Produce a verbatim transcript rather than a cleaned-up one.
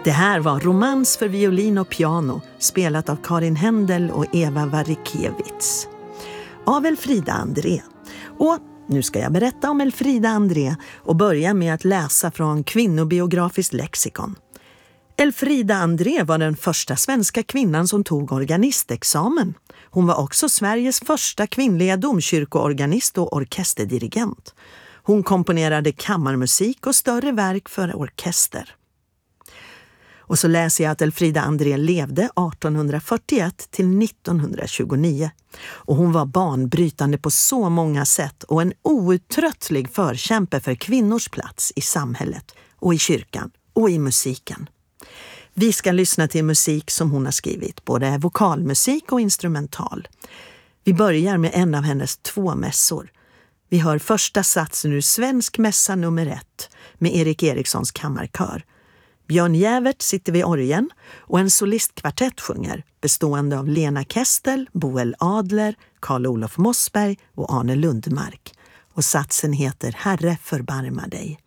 Det här var Romans för violin och piano, spelat av Karin Händel och Eva Warikewicz. Av Elfrida André. Och nu ska jag berätta om Elfrida André och börja med att läsa från Kvinnobiografiskt lexikon. Elfrida André var den första svenska kvinnan som tog organistexamen. Hon var också Sveriges första kvinnliga domkyrkoorganist och orkesterdirigent. Hon komponerade kammarmusik och större verk för orkester. Och så läser jag att Elfrida André levde arton fyrtioett till nitton tjugonio. Och hon var banbrytande på så många sätt och en outtröttlig förkämpe för kvinnors plats i samhället och i kyrkan och i musiken. Vi ska lyssna till musik som hon har skrivit, både vokalmusik och instrumental. Vi börjar med en av hennes två mässor. Vi hör första satsen ur Svensk mässa nummer ett med Erik Erikssons kammarkör. Björn Jävert sitter vid orgeln och en solistkvartett sjunger bestående av Lena Kestel, Boel Adler, Karl-Olof Mossberg och Arne Lundmark. Och satsen heter Herre förbarma dig.